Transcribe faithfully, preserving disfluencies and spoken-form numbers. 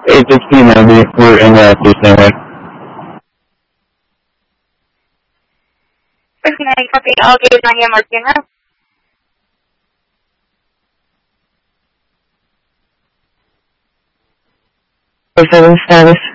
eight sixteen ninety. We're in uh, Tucson. fifty-nine, copy. I'll give Tanya Martina. seven status